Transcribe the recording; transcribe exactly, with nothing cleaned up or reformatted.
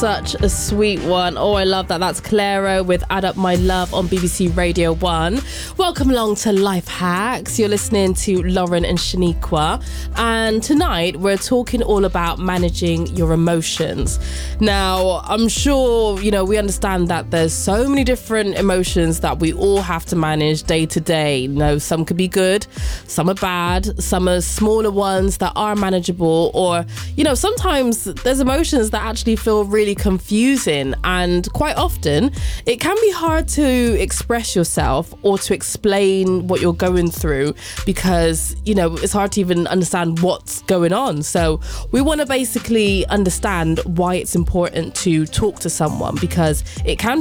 such a sweet one. Oh, I love that. That's Clairo with Add Up My Love on B B C Radio one. Welcome along to Life Hacks. You're listening to Lauren and Shaniqua. And tonight we're talking all about managing your emotions. Now, I'm sure, you know, we understand that there's so many different emotions that we all have to manage day to day. You know, some could be good, some are bad, some are smaller ones that are manageable, or, you know, sometimes there's emotions that actually feel really confusing, and quite often it can be hard to express yourself or to explain what you're going through because, you know, it's hard to even understand what's going on. So we want to basically understand why it's important to talk to someone, because it can